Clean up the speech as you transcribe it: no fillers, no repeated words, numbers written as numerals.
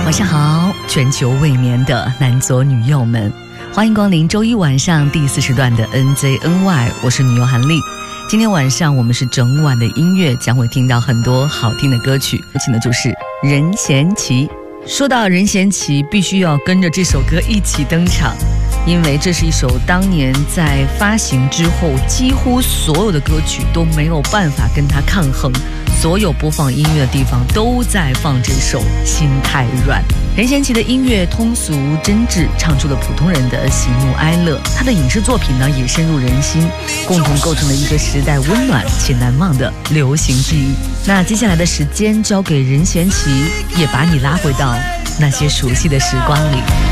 晚上好，全球未眠的男左女右们，欢迎光临周一晚上第40段的 NZNY， 我是女友韩丽。今天晚上我们是整晚的音乐，将会听到很多好听的歌曲，有请的就是任贤齐。说到任贤齐，必须要跟着这首歌一起登场，因为这是一首当年在发行之后，几乎所有的歌曲都没有办法跟他抗衡，所有播放音乐的地方都在放这首《心太软》。任贤齐的音乐通俗真挚，唱出了普通人的喜怒哀乐。他的影视作品呢，也深入人心，共同构成了一个时代温暖且难忘的流行记忆。那接下来的时间交给任贤齐，也把你拉回到那些熟悉的时光里。